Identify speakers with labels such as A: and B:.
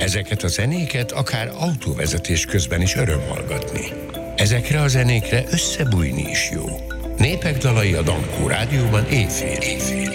A: Ezeket a zenéket akár autóvezetés közben is öröm hallgatni. Ezekre a zenékre összebújni is jó. Népek dalai a Dankó Rádióban éjfél.